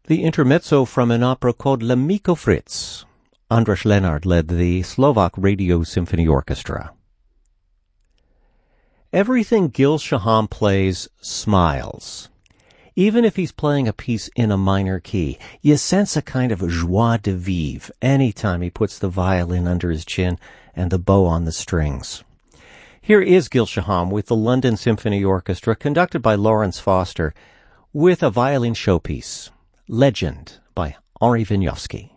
The intermezzo from an opera called L'Amico Fritz. Andras Lenard led the Slovak Radio Symphony Orchestra. Everything Gil Shaham plays smiles. Even if he's playing a piece in a minor key, you sense a kind of joie de vivre anytime he puts the violin under his chin and the bow on the strings. Here is Gil Shaham with the London Symphony Orchestra, conducted by Lawrence Foster, with a violin showpiece, Legend by Henri Wieniawski.